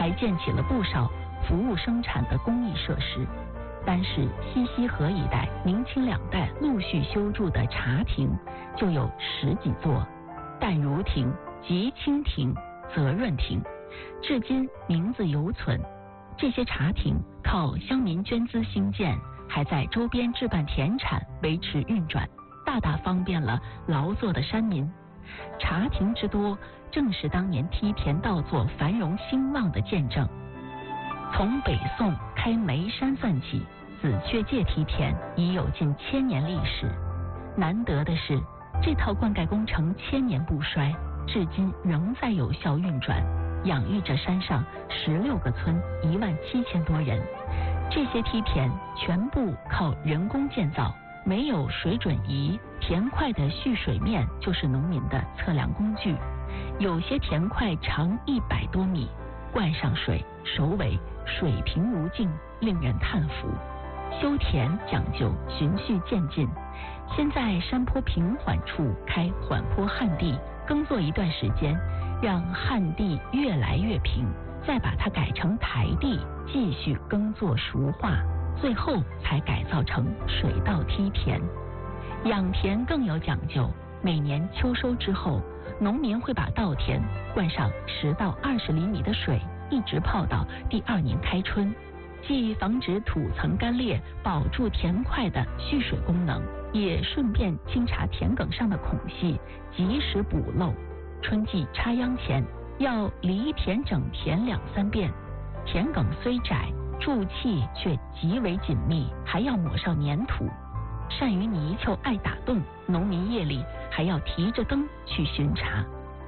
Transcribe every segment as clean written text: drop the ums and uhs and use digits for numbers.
还建起了不少服务生产的公益设施。单是西溪河一带，明清两代陆续修筑的茶亭就有10几座，淡如亭、吉清亭、泽润亭，至今名字犹存。这些茶亭靠乡民捐资兴建，还在周边置办田产维持运转，大大方便了劳作的山民。茶亭之多，正是当年梯田稻作繁荣兴旺的见证。从北宋开煤山算起，紫雀界梯田已有近1000年历史。难得的是，这套灌溉工程1000年不衰，至今仍在有效运转，养育着山上16个村17000多人。这些梯田全部靠人工建造，没有水准仪，田块的蓄水面就是农民的测量工具。有些田块长100多米，灌上水，首尾水平无尽，令人叹服。修田讲究循序渐进，先在山坡平缓处开缓坡旱地，耕作一段时间，让旱地越来越平，再把它改成台地，继续耕作熟化，最后才改造成水稻梯田。养田更有讲究，每年秋收之后，农民会把稻田灌上10到20厘米的水，一直泡到第2年开春，既防止土层干裂，保住田块的蓄水功能，也顺便清查田埂上的孔隙，及时补漏。春季插秧前要犁田整田2、3遍，田埂虽窄，贮气却极为紧密，还要抹上粘土。善于泥鳅爱打洞，农民夜里还要提着灯去巡查。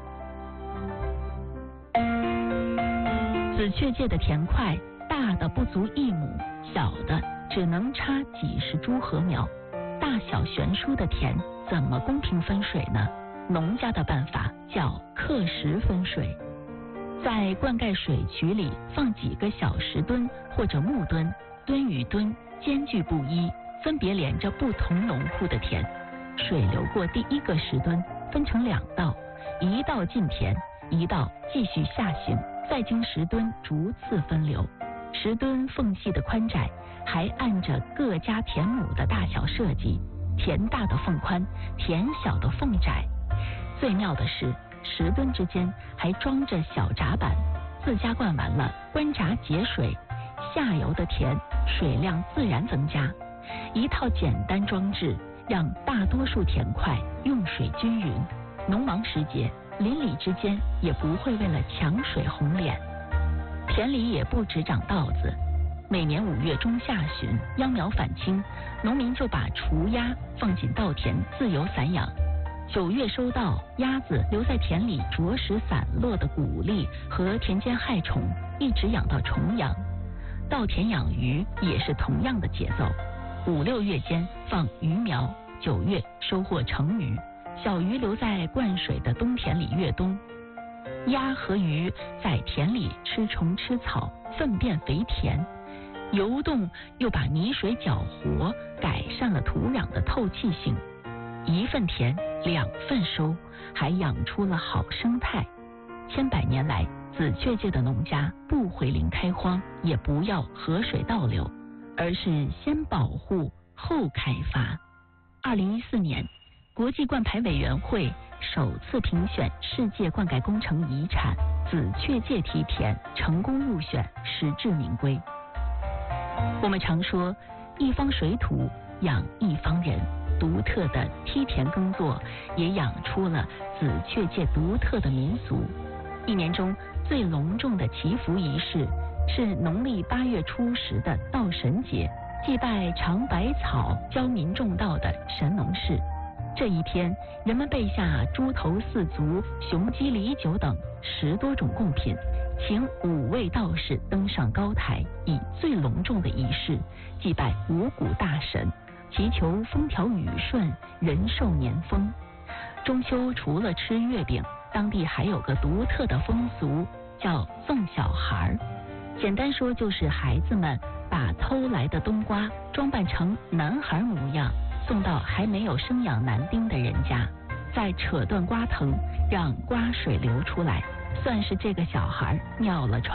紫雀界的田块大的不足1亩，小的只能插几十株禾苗，大小悬殊的田怎么公平分水呢？农家的办法叫刻石分水，在灌溉水渠里放几个小石墩或者木墩，墩与墩间距不一，分别连着不同农户的田。水流过第1个石墩，分成2道，一道进田，一道继续下行，再经石墩逐次分流。石墩缝隙的宽窄还按着各家田亩的大小设计，田大的缝宽，田小的缝窄。最妙的是，石墩之间还装着小闸板，自家灌完了，关闸节水，下游的田水量自然增加。一套简单装置，让大多数田块用水均匀，农忙时节，邻里之间也不会为了抢水红脸。田里也不只长稻子，每年5月中下旬，秧苗返青，农民就把雏鸭放进稻田自由散养。9月收稻，鸭子留在田里啄食散落的谷粒和田间害虫，一直养到重阳。稻田养鱼也是同样的节奏，5、6月间放鱼苗，9月收获成鱼，小鱼留在灌水的冬田里越冬。鸭和鱼在田里吃虫吃草，粪便肥田，游动又把泥水搅活，改善了土壤的透气性。1份田2份收，还养出了好生态。千百年来，紫雀界的农家不回林开荒，也不要河水倒流，而是先保护后开发。2014年，国际灌溉委员会首次评选世界灌溉工程遗产紫雀界梯田，成功入选，实至名归。我们常说，一方水土养一方人，独特的梯田耕作也养出了紫雀界独特的民俗。1年中最隆重的祈福仪式是农历8月初10的稻神节，祭拜尝百草、教民种稻的神农氏。这一天，人们备下猪头4足、雄鸡梨酒等10多种贡品，请5位道士登上高台，以最隆重的仪式祭拜五谷大神，祈求风调雨顺、人寿年丰。中秋除了吃月饼，当地还有个独特的风俗，叫送小孩。简单说，就是孩子们把偷来的冬瓜装扮成男孩模样，送到还没有生养男丁的人家，再扯断瓜藤，让瓜水流出来，算是这个小孩尿了床。